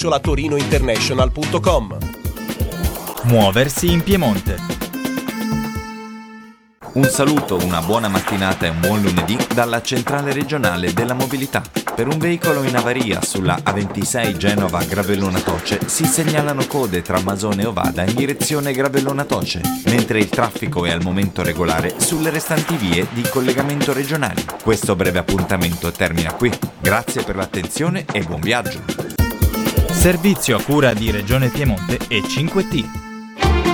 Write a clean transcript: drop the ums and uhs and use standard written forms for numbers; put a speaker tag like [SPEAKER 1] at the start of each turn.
[SPEAKER 1] torinointernational.com.
[SPEAKER 2] Muoversi in Piemonte.
[SPEAKER 3] Un saluto, una buona mattinata e un buon lunedì dalla centrale regionale della mobilità. Per un veicolo in avaria sulla A26 Genova-Gravellona Toce si segnalano code tra Masone e Ovada in direzione Gravellona Toce, mentre il traffico è al momento regolare sulle restanti vie di collegamento regionali. Questo breve appuntamento termina qui. Grazie per l'attenzione e buon viaggio.
[SPEAKER 2] Servizio a cura di Regione Piemonte e 5T.